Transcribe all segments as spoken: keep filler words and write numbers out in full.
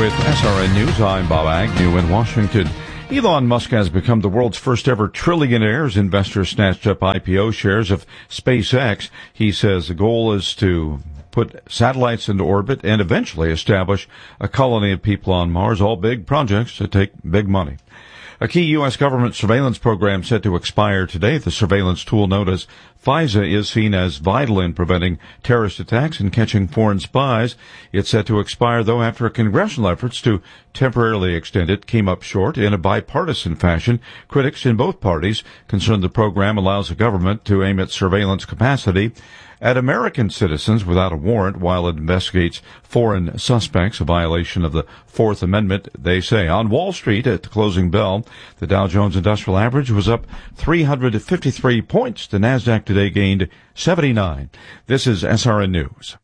With S R N News, I'm Bob Agnew in Washington. Elon Musk has become the world's first ever trillionaire as investors snatched up I P O shares of SpaceX. He says the goal is to put satellites into orbit and eventually establish a colony of people on Mars, all big projects that take big money. A key U S government surveillance program set to expire today. The surveillance tool known as FISA is seen as vital in preventing terrorist attacks and catching foreign spies. It's set to expire, though, after congressional efforts to temporarily extend it came up short in a bipartisan fashion. Critics in both parties concerned the program allows the government to aim its surveillance capacity at American citizens without a warrant while it investigates foreign suspects, a violation of the Fourth Amendment, they say. On Wall Street at the closing bell, the Dow Jones Industrial Average was up three hundred fifty-three points. The Nasdaq today gained seventy-nine. This is S R N News.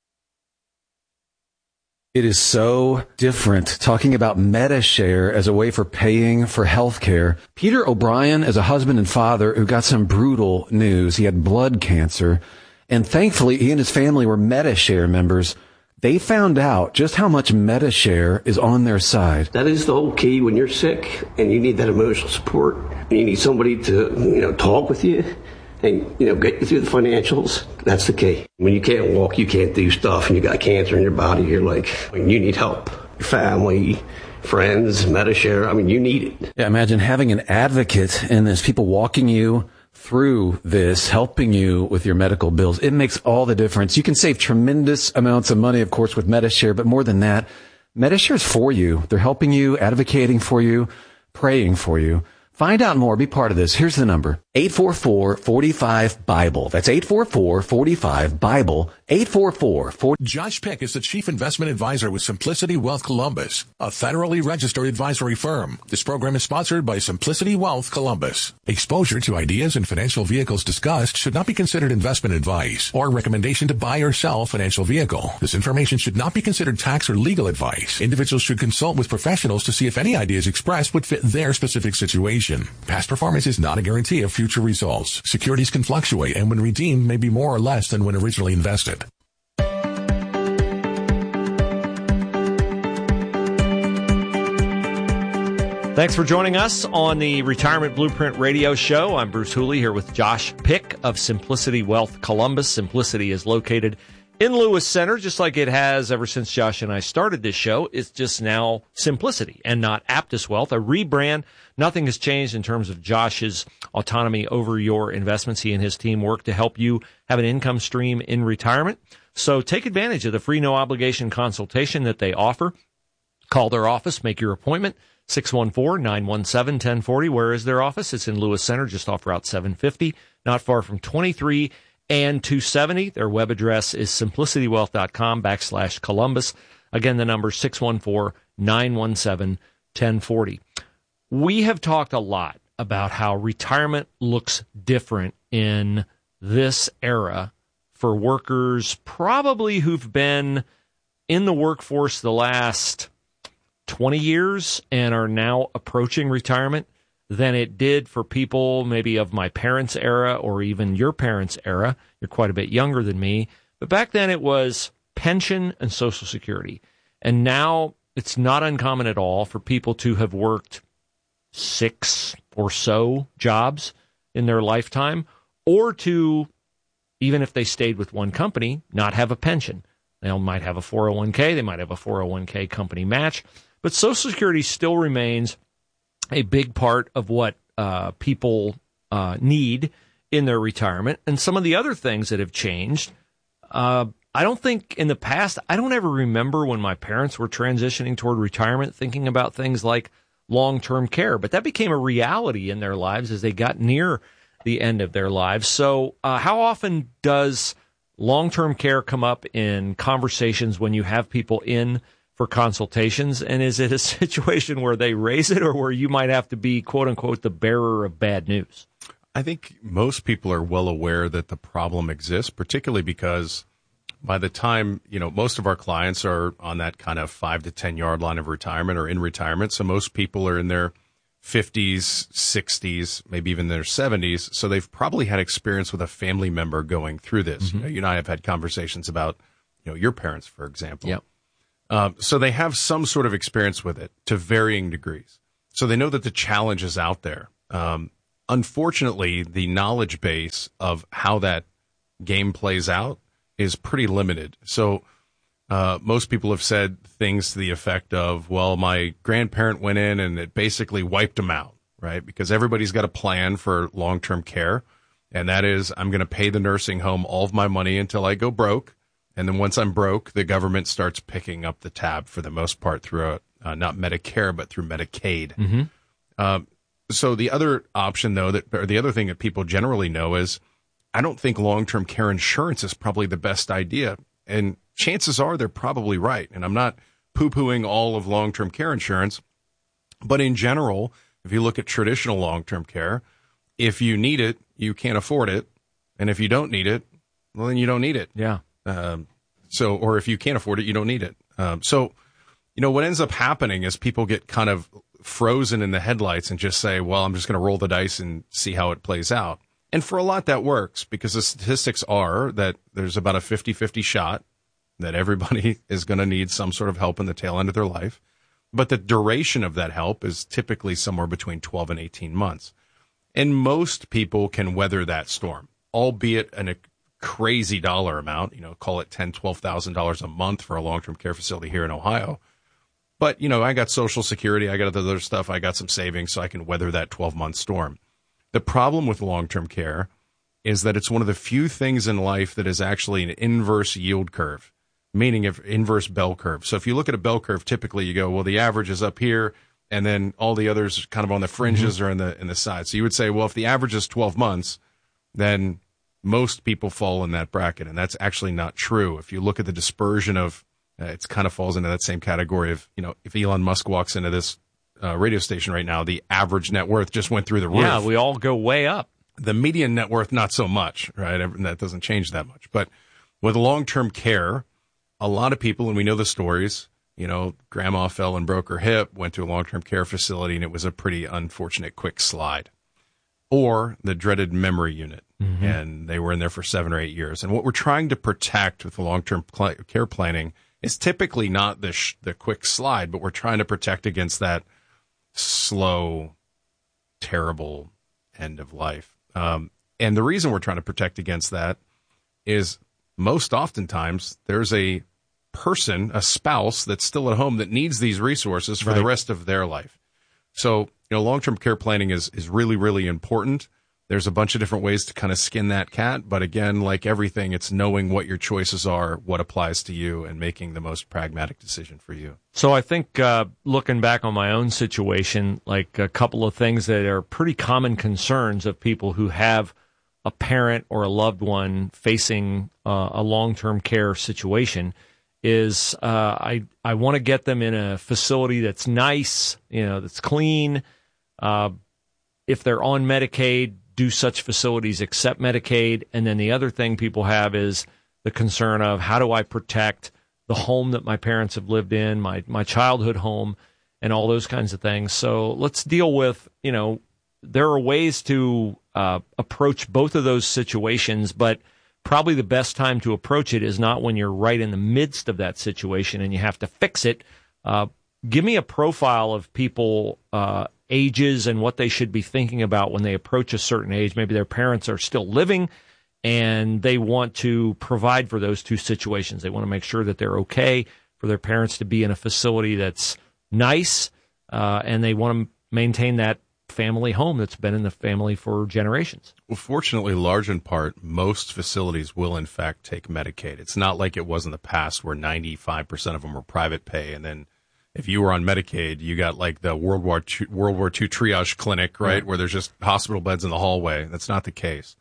It is so different talking about MediShare as a way for paying for health care. Peter O'Brien is a husband and father who got some brutal news. He had blood cancer. And thankfully, he and his family were MediShare members. They found out just how much MediShare is on their side. That is the whole key when you're sick and you need that emotional support. You need somebody to, you know, talk with you and, you know, get you through the financials. That's the key. When you can't walk, you can't do stuff, and you got cancer in your body, you're like, you need help. Your family, friends, MediShare, I mean, you need it. Yeah, imagine having an advocate and there's people walking you through this, helping you with your medical bills. It makes all the difference. You can save tremendous amounts of money, of course, with MediShare, but more than that, MediShare is for you. They're helping you, advocating for you, praying for you. Find out more. Be part of this. Here's the number. eight four four, four five, BIBLE. That's eight four four, four five, BIBLE. eight four four, four Josh Pick is the Chief Investment Advisor with Simplicity Wealth Columbus, a federally registered advisory firm. This program is sponsored by Simplicity Wealth Columbus. Exposure to ideas and financial vehicles discussed should not be considered investment advice or recommendation to buy or sell a financial vehicle. This information should not be considered tax or legal advice. Individuals should consult with professionals to see if any ideas expressed would fit their specific situation. Past performance is not a guarantee of future results. Securities can fluctuate and when redeemed may be more or less than when originally invested. Thanks for joining us on the Retirement Blueprint Radio Show. I'm Bruce Hooley here with Josh Pick of Simplicity Wealth Columbus. Simplicity is located in Lewis Center, just like it has ever since Josh and I started this show. It's just now Simplicity and not Aptus Wealth, a rebrand. Nothing has changed in terms of Josh's autonomy over your investments. He and his team work to help you have an income stream in retirement. So take advantage of the free no obligation consultation that they offer. Call their office, make your appointment, six one four, nine one seven, one zero four zero. Where is their office? It's in Lewis Center, just off Route seven fifty, not far from twenty-three and two seventy. Their web address is simplicitywealth.com backslash Columbus. Again, the number six one four, nine one seven, one zero four zero. We have talked a lot about how retirement looks different in this era for workers probably who've been in the workforce the last twenty years and are now approaching retirement than it did for people maybe of my parents' era or even your parents' era. You're quite a bit younger than me. But back then it was pension and Social Security. And now it's not uncommon at all for people to have worked six or so jobs in their lifetime, or to, even if they stayed with one company, not have a pension. They might have a four oh one k, they might have a four oh one k company match, but Social Security still remains a big part of what uh, people uh, need in their retirement. And some of the other things that have changed, uh, I don't think in the past, I don't ever remember when my parents were transitioning toward retirement thinking about things like long-term care, but that became a reality in their lives as they got near the end of their lives. So uh, how often does long-term care come up in conversations when you have people in for consultations? And is it a situation where they raise it or where you might have to be, quote unquote, the bearer of bad news? I think most people are well aware that the problem exists, particularly because by the time, you know, most of our clients are on that kind of five to ten yard line of retirement or in retirement. So most people are in their fifties, sixties, maybe even their seventies. So they've probably had experience with a family member going through this. Mm-hmm. You know, you and I have had conversations about, you know, your parents, for example. Yep. Um, so they have some sort of experience with it to varying degrees. So they know that the challenge is out there. Um, unfortunately, the knowledge base of how that game plays out is pretty limited. So uh, most people have said things to the effect of, well, my grandparent went in and it basically wiped them out, right? Because everybody's got a plan for long-term care. And that is, I'm going to pay the nursing home all of my money until I go broke. And then once I'm broke, the government starts picking up the tab for the most part through, uh, not Medicare, but through Medicaid. Mm-hmm. Um, so the other option, though, that or the other thing that people generally know is I don't think long-term care insurance is probably the best idea. And chances are they're probably right. And I'm not poo-pooing all of long-term care insurance. But in general, if you look at traditional long-term care, if you need it, you can't afford it. And if you don't need it, well, then you don't need it. Yeah. Um, so, or if you can't afford it, you don't need it. Um, so, you know, what ends up happening is people get kind of frozen in the headlights and just say, well, I'm just going to roll the dice and see how it plays out. And for a lot that works because the statistics are that there's about a fifty-fifty shot that everybody is going to need some sort of help in the tail end of their life. But the duration of that help is typically somewhere between twelve and eighteen months. And most people can weather that storm, albeit an, a crazy dollar amount, you know, call it ten thousand dollars, twelve thousand dollars a month for a long-term care facility here in Ohio. But, you know, I got Social Security, I got other stuff, I got some savings, so I can weather that twelve-month storm. The problem with long-term care is that it's one of the few things in life that is actually an inverse yield curve, meaning if inverse bell curve. So if you look at a bell curve, typically you go, well, the average is up here, and then all the others kind of on the fringes mm-hmm. or in the in the side. So you would say, well, if the average is twelve months, then most people fall in that bracket, and that's actually not true. If you look at the dispersion of, uh, it kind of falls into that same category of, you know, if Elon Musk walks into this uh, radio station right now, the average net worth just went through the roof. Yeah, we all go way up. The median net worth, not so much, right? That doesn't change that much. But with long-term care, a lot of people, and we know the stories, you know, grandma fell and broke her hip, went to a long-term care facility, and it was a pretty unfortunate quick slide. Or the dreaded memory unit, mm-hmm. and they were in there for seven or eight years. And what we're trying to protect with the long-term cl- care planning is typically not the sh- the quick slide, but we're trying to protect against that slow, terrible end of life. Um, and the reason we're trying to protect against that is most oftentimes there's a person, a spouse that's still at home that needs these resources for right. the rest of their life. So, you know, long-term care planning is, is really, really important. There's a bunch of different ways to kind of skin that cat. But again, like everything, it's knowing what your choices are, what applies to you, and making the most pragmatic decision for you. So I think uh, looking back on my own situation, like a couple of things that are pretty common concerns of people who have a parent or a loved one facing uh, a long-term care situation is uh, I I want to get them in a facility that's nice, you know, that's clean. Uh, if they're on Medicaid, do such facilities accept Medicaid? And then the other thing people have is the concern of how do I protect the home that my parents have lived in, my my childhood home, and all those kinds of things. So let's deal with, you know, there are ways to uh, approach both of those situations, but probably the best time to approach it is not when you're right in the midst of that situation and you have to fix it. Uh, give me a profile of people, uh, ages and what they should be thinking about when they approach a certain age. Maybe their parents are still living and they want to provide for those two situations. They want to make sure that they're okay for their parents to be in a facility that's nice, uh, and they want to maintain that family home that's been in the family for generations. Well, fortunately, large in part, most facilities will in fact take Medicaid. It's not like it was in the past where ninety-five percent of them were private pay. And then if you were on Medicaid, you got like the World War Two, World War Two triage clinic, right? right? Where there's just hospital beds in the hallway. That's not the case.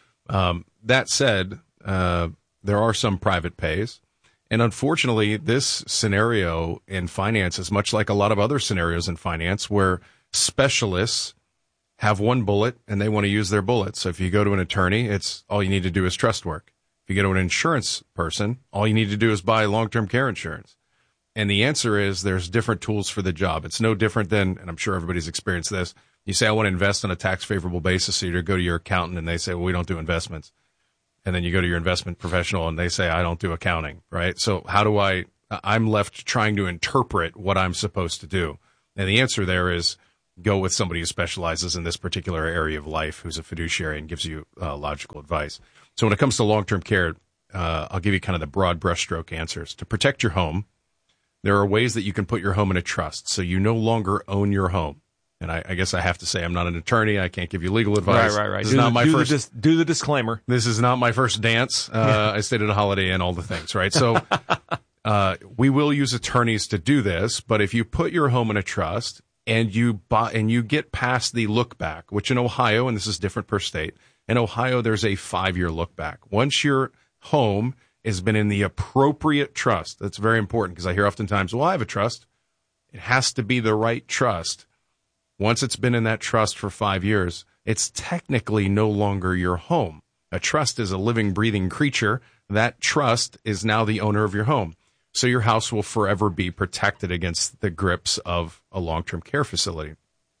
Um, that said, uh, there are some private pays. And unfortunately, this scenario in finance is much like a lot of other scenarios in finance where specialists have one bullet and they want to use their bullet. So if you go to an attorney, it's all you need to do is trust work. If you go to an insurance person, all you need to do is buy long-term care insurance. And the answer is there's different tools for the job. It's no different than, and I'm sure everybody's experienced this, you say, I want to invest on a tax-favorable basis. So you go to your accountant and they say, well, we don't do investments. And then you go to your investment professional and they say, I don't do accounting, right? So how do I, I'm left trying to interpret what I'm supposed to do. And the answer there is go with somebody who specializes in this particular area of life, who's a fiduciary and gives you uh, logical advice. So when it comes to long-term care, uh, I'll give you kind of the broad brushstroke answers. To protect your home, there are ways that you can put your home in a trust, so you no longer own your home. And I, I guess I have to say I'm not an attorney. I can't give you legal advice. Right, right, right. This do is not the, my do first. The dis- do the disclaimer. This is not my first dance. Uh, I stayed at a Holiday Inn, all the things, right? So uh, we will use attorneys to do this. But if you put your home in a trust and you buy and you get past the look back, which in Ohio, and this is different per state, in Ohio there's a five-year look back. Once your home has been in the appropriate trust, that's very important because I hear oftentimes, well, I have a trust. It has to be the right trust. Once it's been in that trust for five years, it's technically no longer your home. A trust is a living, breathing creature. That trust is now the owner of your home. So your house will forever be protected against the grips of a long-term care facility.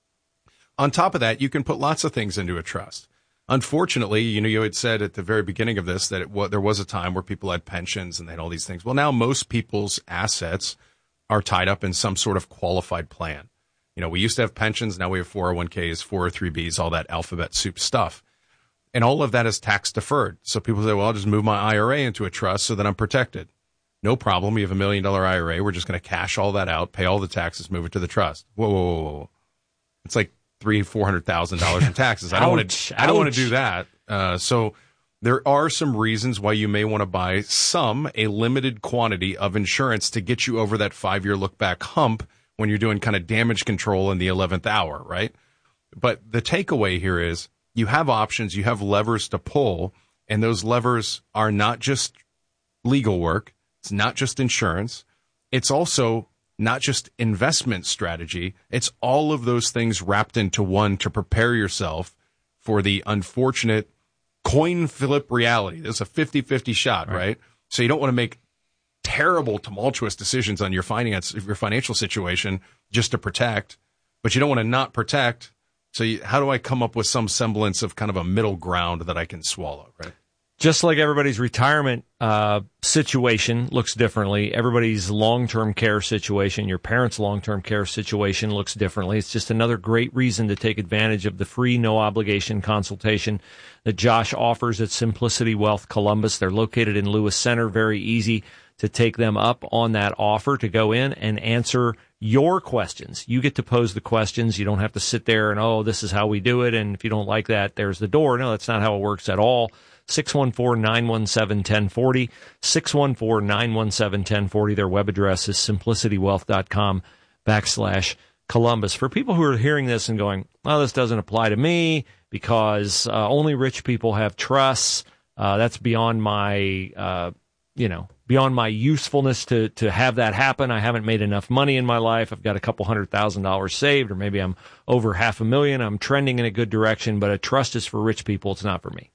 On top of that, you can put lots of things into a trust. Unfortunately, you know, you had said at the very beginning of this that it, well, there was a time where people had pensions and they had all these things. Well, now most people's assets are tied up in some sort of qualified plan. You know, we used to have pensions. Now we have four oh one k's, four oh three b's, all that alphabet soup stuff. And all of that is tax deferred. So people say, well, I'll just move my I R A into a trust so that I'm protected. No problem. You have a million dollar I R A. We're just going to cash all that out, pay all the taxes, move it to the trust. Whoa, whoa, whoa, whoa. It's like three, four hundred thousand dollars in taxes. I don't want to. I don't want to do that. Uh, so there are some reasons why you may want to buy some, a limited quantity of insurance to get you over that five year look back hump when you're doing kind of damage control in the eleventh hour, right? But the takeaway here is you have options, you have levers to pull, and those levers are not just legal work. It's not just insurance. It's also not just investment strategy. It's all of those things wrapped into one to prepare yourself for the unfortunate coin flip reality. There's a fifty-fifty shot, right? right? So you don't want to make terrible, tumultuous decisions on your finance, your financial situation just to protect, but you don't want to not protect. So you, how do I come up with some semblance of kind of a middle ground that I can swallow, right? Just like everybody's retirement uh, situation looks differently, everybody's long-term care situation, your parents' long-term care situation looks differently. It's just another great reason to take advantage of the free, no-obligation consultation that Josh offers at Simplicity Wealth Columbus. They're located in Lewis Center. Very easy to take them up on that offer to go in and answer your questions. You get to pose the questions. You don't have to sit there and, oh, this is how we do it, and if you don't like that, there's the door. No, that's not how it works at all. six one four, nine one seven, one zero four zero, six one four, nine one seven, one zero four zero. Their web address is simplicitywealth.com backslash Columbus. For people who are hearing this and going, well, this doesn't apply to me because uh, only rich people have trusts, uh, that's beyond my, uh, you know, beyond my usefulness to, to have that happen. I haven't made enough money in my life. I've got a couple hundred thousand dollars saved, or maybe I'm over half a million. I'm trending in a good direction, but a trust is for rich people. It's not for me.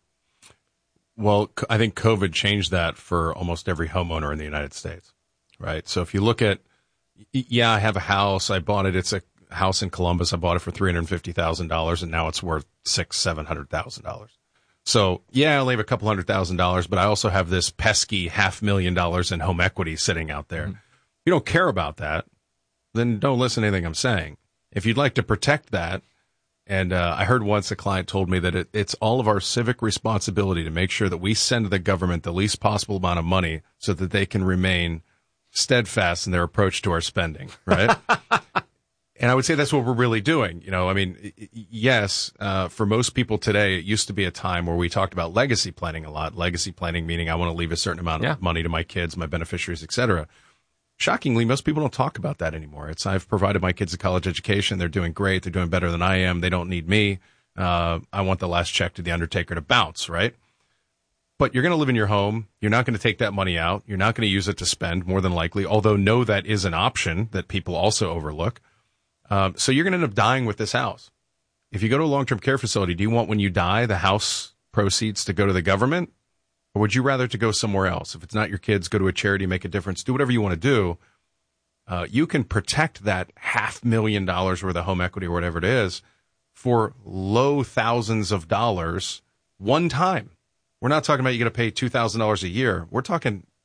Well, I think COVID changed that for almost every homeowner in the United States, right? So if you look at, yeah, I have a house. I bought it. It's a house in Columbus. I bought it for three hundred fifty thousand dollars, and now it's worth six, seven hundred thousand dollars. So yeah, I only have a couple hundred thousand dollars, but I also have this pesky half million dollars in home equity sitting out there. Mm-hmm. If you don't care about that, then don't listen to anything I'm saying. If you'd like to protect that, and uh, I heard once a client told me that it, it's all of our civic responsibility to make sure that we send the government the least possible amount of money so that they can remain steadfast in their approach to our spending, right? And I would say that's what we're really doing. You know, I mean, yes, uh, for most people today, it used to be a time where we talked about legacy planning a lot. Legacy planning meaning I want to leave a certain amount yeah. of money to my kids, my beneficiaries, et cetera. Shockingly, most people don't talk about that anymore. It's I've provided my kids a college education. They're doing great. They're doing better than I am. They don't need me. Uh, I want the last check to the undertaker to bounce, right? But you're going to live in your home. You're not going to take that money out. You're not going to use it to spend, more than likely, although know that is an option that people also overlook. Um, so you're going to end up dying with this house. If you go to a long-term care facility, do you want when you die the house proceeds to go to the government? Or would you rather to go somewhere else? If it's not your kids, go to a charity, make a difference, do whatever you want to do. Uh, you can protect that half million dollars worth of home equity or whatever it is for low thousands of dollars one time. We're not talking about you got to pay two thousand dollars a year. We're talking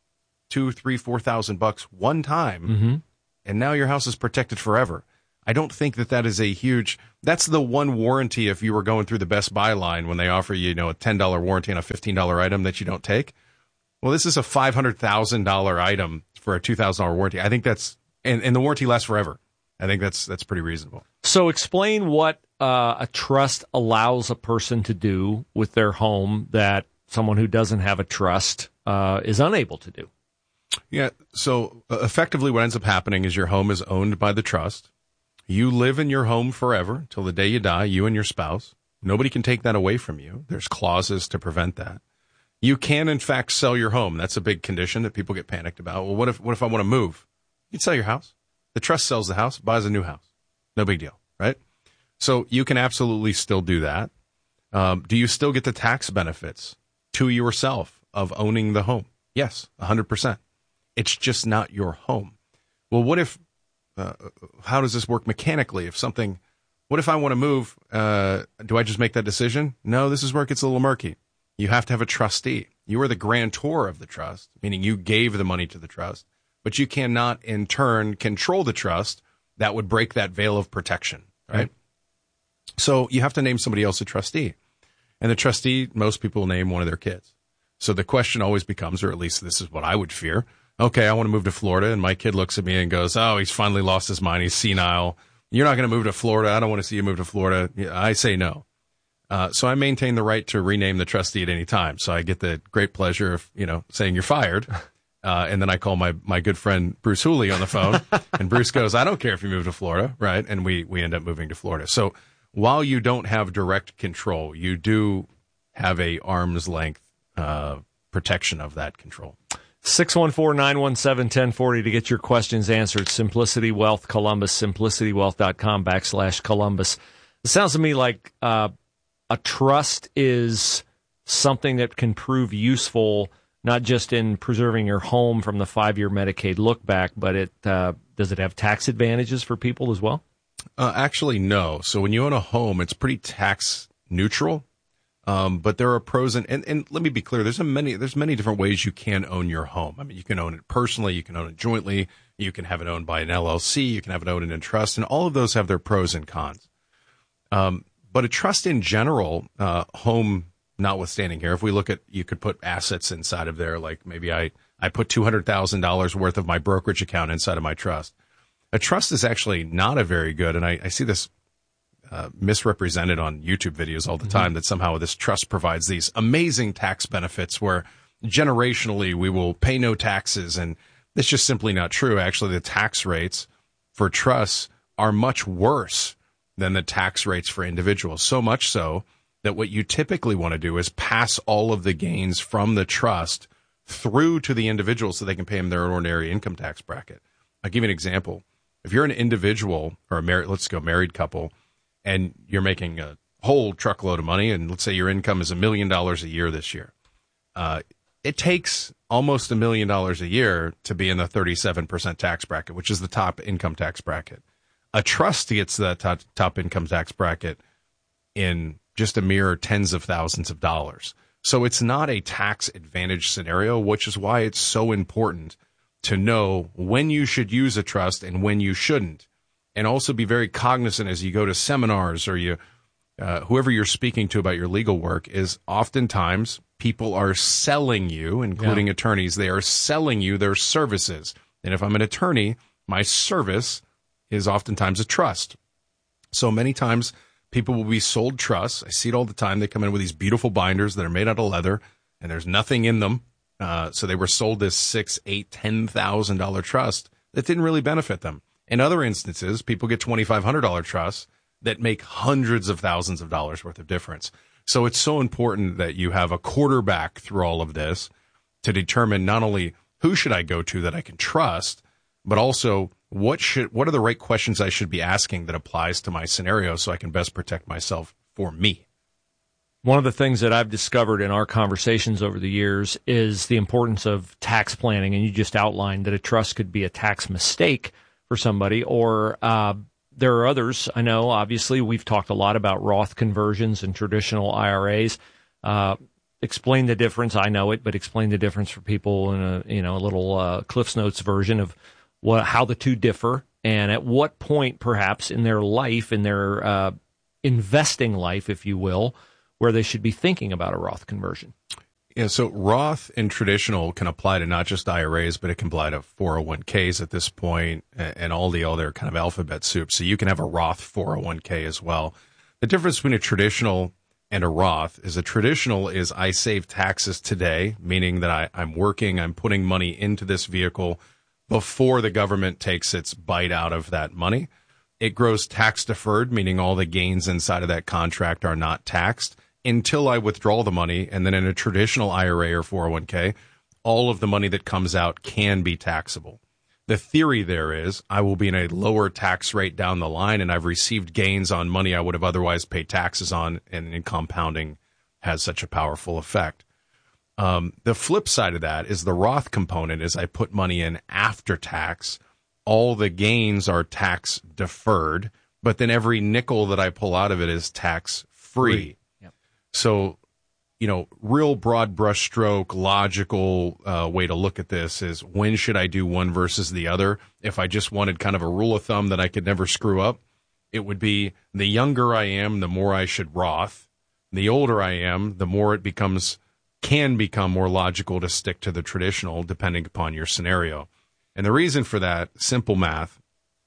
two, three, four thousand bucks one time, Mm-hmm. and now your house is protected forever. I don't think that that is a huge. That's the one warranty if you were going through the Best Buy line when they offer you, you know, a ten dollars warranty on a fifteen dollars item that you don't take. Well, this is a five hundred thousand dollars item for a two thousand dollars warranty. I think that's and, and the warranty lasts forever. I think that's that's pretty reasonable. So explain what uh, a trust allows a person to do with their home that someone who doesn't have a trust uh, is unable to do. Yeah. So uh, effectively what ends up happening is your home is owned by the trust. You live in your home forever till the day you die, you and your spouse. Nobody can take that away from you. There's clauses to prevent that. You can, in fact, sell your home. That's a big condition that people get panicked about. Well, what if what if I want to move? You can sell your house. The trust sells the house, buys a new house. No big deal, right? So you can absolutely still do that. Um, do you still get the tax benefits to yourself of owning the home? Yes, one hundred percent. It's just not your home. Well, what if, uh, how does this work mechanically? If something, what if I want to move? Uh, do I just make that decision? No, this is where it gets a little murky. You have to have a trustee. You are the grantor of the trust, meaning you gave the money to the trust, but you cannot in turn control the trust. That would break that veil of protection, right? right? So you have to name somebody else a trustee. And the trustee, most people name one of their kids. So the question always becomes, or at least this is what I would fear, okay, I want to move to Florida, and my kid looks at me and goes, oh, he's finally lost his mind, he's senile. You're not going to move to Florida. I don't want to see you move to Florida. I say no. Uh, so I maintain the right to rename the trustee at any time. So I get the great pleasure of, you know, saying you're fired. Uh, and then I call my, my good friend Bruce Hooley on the phone, and Bruce goes, I don't care if you move to Florida, right? And we, we end up moving to Florida. So while you don't have direct control, you do have a arm's length uh, protection of that control. six one four, nine one seven, one zero four zero to get your questions answered. Simplicity Wealth Columbus, simplicitywealth.com backslash Columbus. It sounds to me like uh, a trust is something that can prove useful, not just in preserving your home from the five-year Medicaid look back, but it uh, does it have tax advantages for people as well? Uh, actually, no. So when you own a home, it's pretty tax neutral. Um, but there are pros and, and, and let me be clear, there's a many, there's many different ways you can own your home. I mean, you can own it personally, you can own it jointly, you can have it owned by an L L C, you can have it owned in trust, and all of those have their pros and cons. Um, but a trust in general, uh, home notwithstanding here, if we look at, you could put assets inside of there, like maybe I, I put two hundred thousand dollars worth of my brokerage account inside of my trust. A trust is actually not a very good, and I, I see this Uh, misrepresented on YouTube videos all the time, mm-hmm. that somehow this trust provides these amazing tax benefits where generationally we will pay no taxes, and it's just simply not true. Actually, the tax rates for trusts are much worse than the tax rates for individuals, so much so that what you typically want to do is pass all of the gains from the trust through to the individual so they can pay them their ordinary income tax bracket. I'll give you an example. If you're an individual or a married, let's go married couple, and you're making a whole truckload of money, and let's say your income is a million dollars a year this year. Uh, it takes almost a million dollars a year to be in the thirty-seven percent tax bracket, which is the top income tax bracket. A trust gets that top, top income tax bracket in just a mere tens of thousands of dollars. So it's not a tax advantage scenario, which is why it's so important to know when you should use a trust and when you shouldn't. And also be very cognizant as you go to seminars or you, uh, whoever you're speaking to about your legal work, is oftentimes people are selling you, including yeah. attorneys, they are selling you their services. And if I'm an attorney, my service is oftentimes a trust. So many times people will be sold trusts. I see it all the time. They come in with these beautiful binders that are made out of leather, and there's nothing in them. Uh, so they were sold this six, eight, ten thousand dollar trust that didn't really benefit them. In other instances, people get twenty-five hundred dollars trusts that make hundreds of thousands of dollars worth of difference. So it's so important that you have a quarterback through all of this to determine not only who should I go to that I can trust, but also what should what are the right questions I should be asking that applies to my scenario so I can best protect myself for me. One of the things that I've discovered in our conversations over the years is the importance of tax planning, and you just outlined that a trust could be a tax mistake for somebody, or uh, there are others. I know, obviously, we've talked a lot about Roth conversions and traditional I R As. Uh, explain the difference. I know it, but explain the difference for people in a, you know, a little uh, Cliff's Notes version of what, how the two differ, and at what point perhaps in their life, in their uh, investing life, if you will, where they should be thinking about a Roth conversion. Yeah, so Roth and traditional can apply to not just I R As, but it can apply to four oh one k's at this point and all the other kind of alphabet soup. So you can have a Roth four oh one k as well. The difference between a traditional and a Roth is a traditional is I save taxes today, meaning that I, I'm working, I'm putting money into this vehicle before the government takes its bite out of that money. It grows tax deferred, meaning all the gains inside of that contract are not taxed until I withdraw the money. And then in a traditional I R A or four oh one k, all of the money that comes out can be taxable. The theory there is I will be in a lower tax rate down the line, and I've received gains on money I would have otherwise paid taxes on, and, and compounding has such a powerful effect. Um, the flip side of that is the Roth component is I put money in after tax. All the gains are tax deferred, but then every nickel that I pull out of it is tax free. Yep. So, you know, real broad brushstroke, logical uh, way to look at this is when should I do one versus the other? If I just wanted kind of a rule of thumb that I could never screw up, it would be the younger I am, the more I should Roth. The older I am, the more it becomes, can become more logical to stick to the traditional depending upon your scenario. And the reason for that, simple math,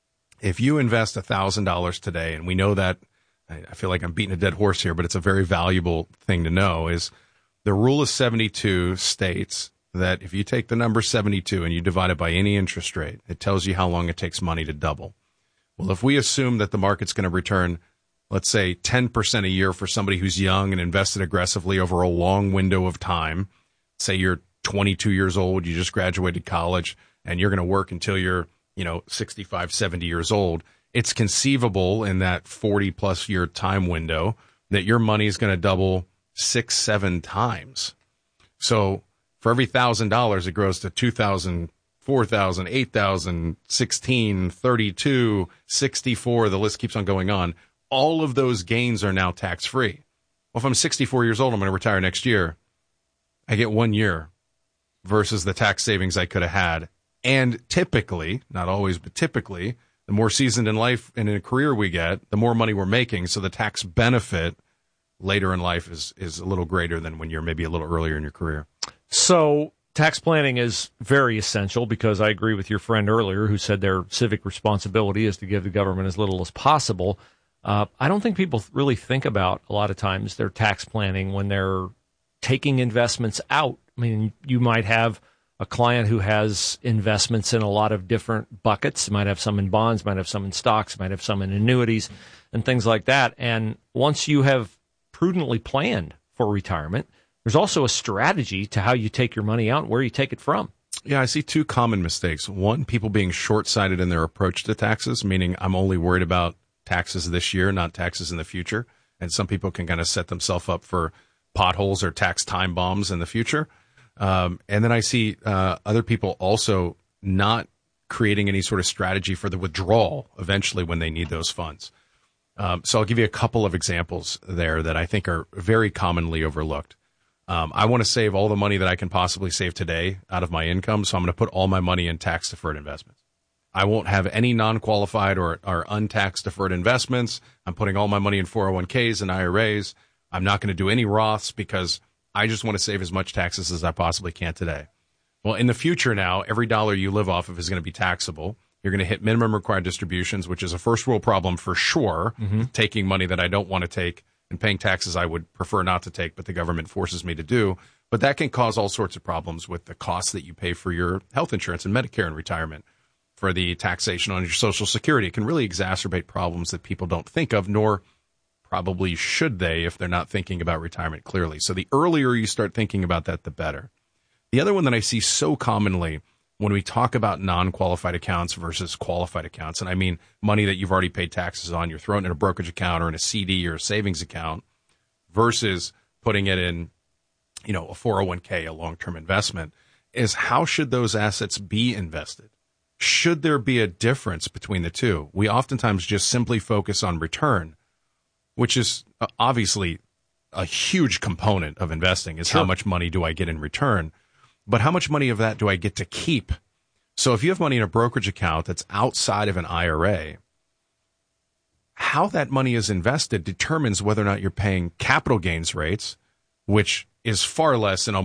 if you invest one thousand dollars today, and we know that, I feel like I'm beating a dead horse here, but it's a very valuable thing to know, is the rule of seventy-two states that if you take the number seventy-two and you divide it by any interest rate, it tells you how long it takes money to double. Well, if we assume that the market's going to return, let's say ten percent a year for somebody who's young and invested aggressively over a long window of time, say you're twenty-two years old, you just graduated college, and you're going to work until you're, you know, sixty-five, seventy years old, it's conceivable in that forty plus year time window that your money is going to double six, seven times. So for every thousand dollars, it grows to two thousand, four thousand, eight thousand, sixteen, thirty-two, sixty-four. The list keeps on going on. All of those gains are now tax free. Well, if I'm sixty-four years old, I'm going to retire next year. I get one year versus the tax savings I could have had. And typically, not always, but typically, the more seasoned in life and in a career we get, the more money we're making. So the tax benefit later in life is, is a little greater than when you're maybe a little earlier in your career. So tax planning is very essential because I agree with your friend earlier who said their civic responsibility is to give the government as little as possible. Uh, I don't think people really think about a lot of times their tax planning when they're taking investments out. I mean, you might have a client who has investments in a lot of different buckets, might have some in bonds, might have some in stocks, might have some in annuities and things like that. And once you have prudently planned for retirement, there's also a strategy to how you take your money out and where you take it from. Yeah, I see two common mistakes. One, people being short-sighted in their approach to taxes, meaning I'm only worried about taxes this year, not taxes in the future. And some people can kind of set themselves up for potholes or tax time bombs in the future. Um, and then I see uh, other people also not creating any sort of strategy for the withdrawal eventually when they need those funds. Um, so I'll give you a couple of examples there that I think are very commonly overlooked. Um, I want to save all the money that I can possibly save today out of my income, so I'm going to put all my money in tax-deferred investments. I won't have any non-qualified or, or untax deferred investments. I'm putting all my money in four oh one k's and I R As. I'm not going to do any Roths because I just want to save as much taxes as I possibly can today. Well, in the future now, every dollar you live off of is going to be taxable. You're going to hit minimum required distributions, which is a first world problem for sure, mm-hmm. taking money that I don't want to take and paying taxes I would prefer not to take, but the government forces me to do. But that can cause all sorts of problems with the costs that you pay for your health insurance and Medicare and retirement, for the taxation on your Social Security. It can really exacerbate problems that people don't think of, nor probably should they if they're not thinking about retirement clearly. So the earlier you start thinking about that, the better. The other one that I see so commonly when we talk about non-qualified accounts versus qualified accounts, and I mean money that you've already paid taxes on, you're throwing it in a brokerage account or in a C D or a savings account versus putting it in, you know, a four oh one k, a long-term investment, is how should those assets be invested? Should there be a difference between the two? We oftentimes just simply focus on return, which is obviously a huge component of investing is Sure. how much money do I get in return, but how much money of that do I get to keep? So if you have money in a brokerage account that's outside of an I R A, how that money is invested determines whether or not you're paying capital gains rates, which is far less in almost